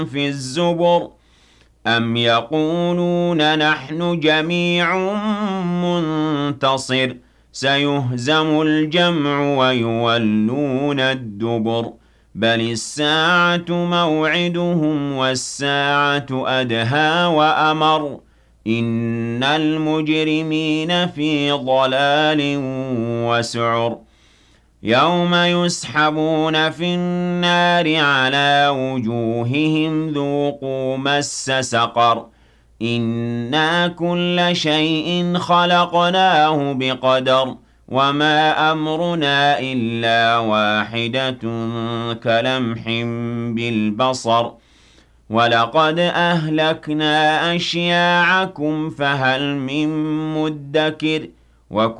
في الزبر أم يقولون نحن جميع منتصر سيهزم الجمع ويولون الدبر بل الساعة موعدهم والساعة أدهى وأمر إن المجرمين في ضلال وسعر يوم يسحبون في النار على وجوههم ذوقوا مس سقر إنا كل شيء خلقناه بقدر وما أمرنا إلا واحدة كلمح بالبصر ولقد أهلكنا أشياعكم فهل من مدكر